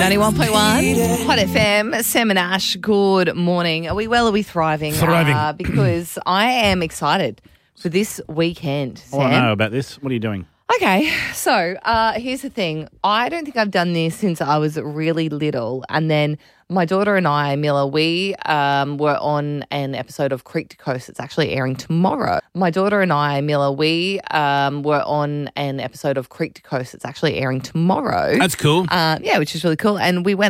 91.1 Hot FM, Sam and Ash, good morning. Are we well? Are we thriving? Thriving. Because I am excited for this weekend, Sam. Oh, I know about this. What are you doing? Okay, so here's the thing. I don't think I've done this since I was really little. And then my daughter and I, Mila, we were on an episode of Creek to Coast. It's actually airing tomorrow. My daughter and I, Mila, we were on an episode of Creek to Coast. It's actually airing tomorrow. That's cool. Yeah, which is really cool. And we went